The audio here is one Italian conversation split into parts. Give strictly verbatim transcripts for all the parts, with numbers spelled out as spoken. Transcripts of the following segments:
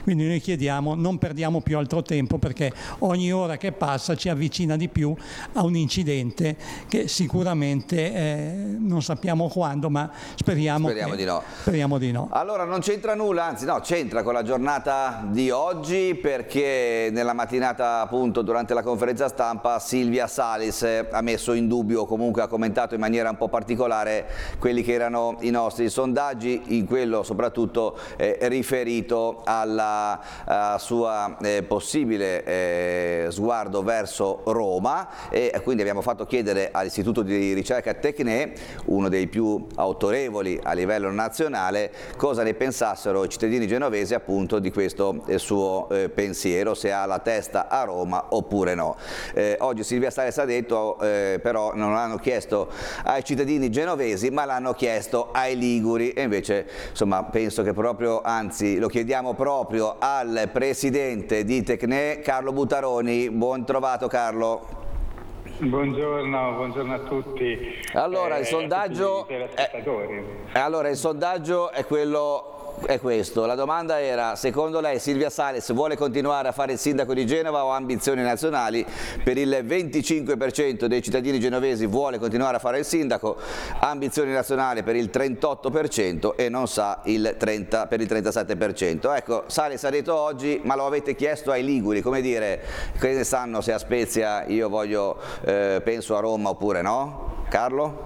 Quindi noi chiediamo, non perdiamo più altro tempo, perché ogni ora che passa ci avvicina di più a un incidente che sicuramente eh, non sappiamo quando, ma speriamo, speriamo che, di no. Speriamo di no. Allora non c'entra nulla, anzi no, c'entra con la giornata di oggi, perché nella mattinata appunto durante la conferenza stampa Silvia Salis ha messo in dubbio, o comunque ha commentato in maniera un po' particolare quelli che erano i nostri sondaggi, in quello soprattutto eh, riferito alla uh, sua eh, possibile eh, sguardo verso Roma, e quindi abbiamo fatto chiedere all'Istituto di Ricerca Tecne, uno dei più autorevoli a livello nazionale, cosa ne pensassero i cittadini genovesi appunto di questo eh, suo eh, pensiero, se ha la testa a Roma oppure no. Eh, oggi Silvia Salis ha detto eh, però non l'hanno chiesto ai cittadini genovesi, ma l'hanno chiesto ai liguri, e invece insomma penso che proprio, anzi lo chiediamo proprio al presidente di Tecne, Carlo Butaroni. Buon trovato Carlo. Buongiorno, buongiorno a tutti. Allora il eh, sondaggio è, allora il sondaggio è quello è questo. La domanda era: secondo lei Silvia Salis vuole continuare a fare il sindaco di Genova o ha ambizioni nazionali? Per il venticinque per cento dei cittadini genovesi vuole continuare a fare il sindaco, ambizioni nazionali per il trentotto per cento e non sa il trenta per il trentasette per cento. Ecco, Salis ha detto oggi, ma lo avete chiesto ai liguri, come dire, che ne sanno se a Spezia io voglio eh, penso a Roma oppure no? Carlo?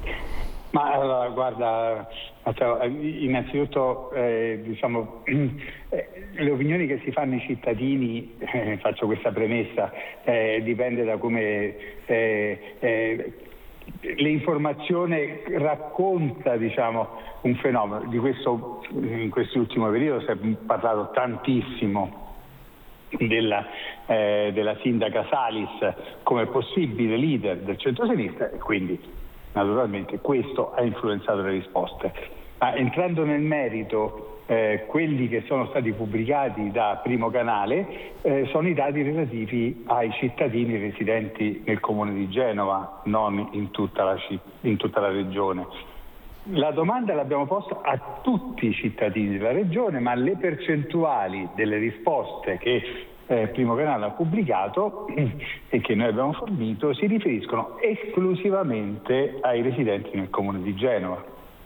Ma allora, guarda, innanzitutto eh, diciamo eh, le opinioni che si fanno i cittadini, eh, faccio questa premessa, eh, dipende da come eh, eh, l'informazione racconta, diciamo, un fenomeno. Di questo in quest'ultimo periodo si è parlato tantissimo della, eh, della sindaca Salis come possibile leader del centro-sinistra, e quindi naturalmente questo ha influenzato le risposte. Ma entrando nel merito, eh, quelli che sono stati pubblicati da Primo Canale eh, sono i dati relativi ai cittadini residenti nel comune di Genova, non in tutta la, in tutta la regione. La domanda l'abbiamo posta a tutti i cittadini della regione, ma le percentuali delle risposte che Eh, Primo Canale ha pubblicato e che noi abbiamo fornito si riferiscono esclusivamente ai residenti nel comune di Genova.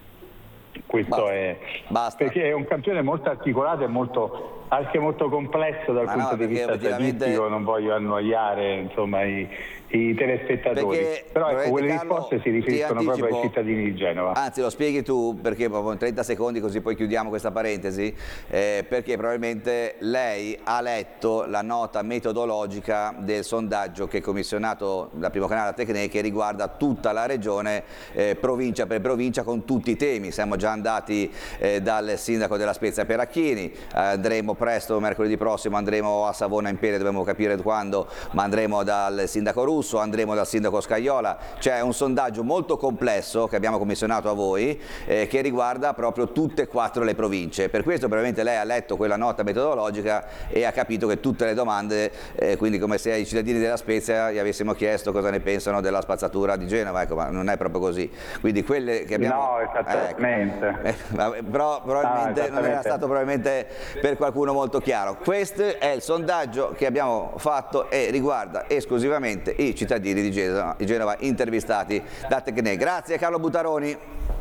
Questo Basta. è Basta. perché è un campione molto articolato e molto, anche molto complesso dal Ma punto no, di vista effettivamente... statistico. Non voglio annoiare insomma i, i telespettatori, perché, però ecco, quelle Carlo, risposte si riferiscono anticipo, proprio ai cittadini di Genova. Anzi, lo spieghi tu, perché proprio in trenta secondi, così poi chiudiamo questa parentesi, eh, perché probabilmente lei ha letto la nota metodologica del sondaggio che è commissionato da Primo Canale a Tecne, che riguarda tutta la regione, eh, provincia per provincia, con tutti i temi. Siamo già andati eh, dal sindaco della Spezia Peracchini, eh, andremo presto, mercoledì prossimo andremo a Savona Imperia, dobbiamo capire quando, ma andremo dal sindaco Russo, andremo dal sindaco Scaiola. C'è un sondaggio molto complesso che abbiamo commissionato a voi, eh, che riguarda proprio tutte e quattro le province. Per questo probabilmente lei ha letto quella nota metodologica e ha capito che tutte le domande, eh, quindi come se ai cittadini della Spezia gli avessimo chiesto cosa ne pensano della spazzatura di Genova, ecco, ma non è proprio così. Quindi quelle che abbiamo... No, esattamente. Eh, ecco. eh, però probabilmente no, non era stato probabilmente per qualcuno molto chiaro. Questo è il sondaggio che abbiamo fatto e riguarda esclusivamente i cittadini di Genova, di Genova intervistati da Tecne. Grazie Carlo Butaroni.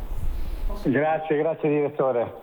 Grazie, grazie direttore.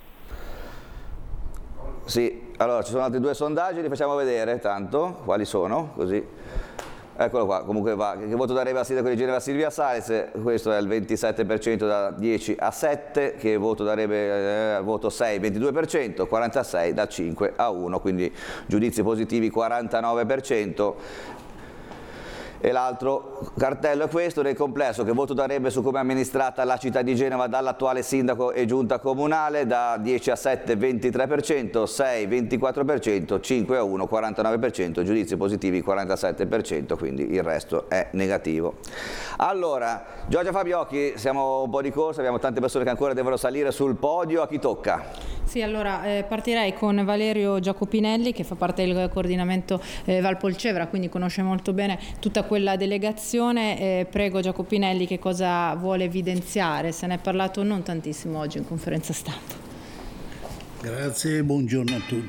Sì, allora ci sono altri due sondaggi, li facciamo vedere tanto, quali sono, così. Eccolo qua, comunque va. Che voto darebbe al sindaco di Genova Silvia Salis? Questo è il ventisette per cento da dieci a sette, che voto darebbe al eh, voto sei, ventidue per cento, quarantasei da cinque a uno, quindi giudizi positivi quarantanove per cento. E l'altro cartello è questo, nel complesso: che voto darebbe su come è amministrata la città di Genova dall'attuale sindaco e giunta comunale? Da dieci a sette, ventitré per cento, sei, ventiquattro per cento, cinque a uno, quarantanove per cento, giudizi positivi quarantasette per cento, quindi il resto è negativo. Allora, Giorgia Fabiocchi, siamo un po' di corsa, abbiamo tante persone che ancora devono salire sul podio, a chi tocca? Sì, allora eh, partirei con Valerio Giacopinelli, che fa parte del coordinamento eh, Valpolcevera, quindi conosce molto bene tutta quella delegazione. Eh, prego Giacopinelli, che cosa vuole evidenziare? Se ne è parlato non tantissimo oggi in conferenza stampa. Grazie, buongiorno a tutti.